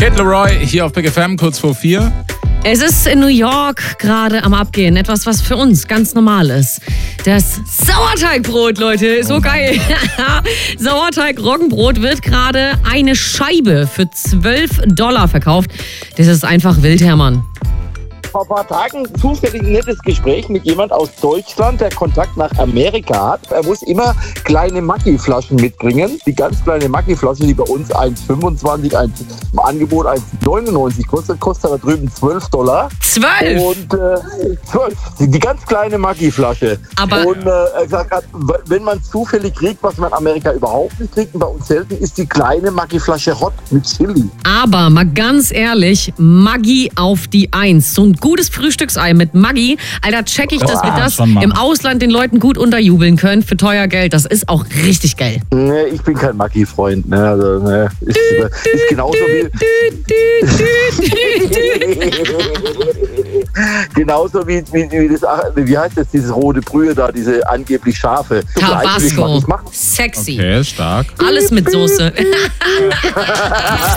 Kid Laroi hier auf Big FM, kurz vor 4. Es ist in New York gerade am Abgehen. Etwas, was für uns ganz normal ist. Das Sauerteigbrot, Leute. So geil. Sauerteig-Roggenbrot wird gerade eine Scheibe für $12 verkauft. Das ist einfach wild, Hermann. Vor ein paar Tagen zufällig ein nettes Gespräch mit jemand aus Deutschland, der Kontakt nach Amerika hat. Er muss immer kleine Maggi-Flaschen mitbringen. Die ganz kleine Maggi-Flasche, die bei uns 1,25, im Angebot 1,99 kostet aber drüben $12. 12? Und 12. Die ganz kleine Maggi-Flasche. Aber und er sagt, wenn man zufällig kriegt, was man in Amerika überhaupt nicht kriegt und bei uns selten, ist die kleine Maggi-Flasche Hot mit Chili. Aber mal ganz ehrlich, Maggi auf die 1. So ein gutes Frühstücksei mit Maggi. Alter, check ich, dass wir das im Ausland den Leuten gut unterjubeln können für teuer Geld. Das ist auch richtig geil. Nee, ich bin kein Maggi-Freund. Ne? Also, ne? Ist genauso wie... genauso wie das... Wie heißt das, dieses rote Brühe da, diese angeblich scharfe. Tabasco. Sexy. Okay, stark. Alles mit Soße.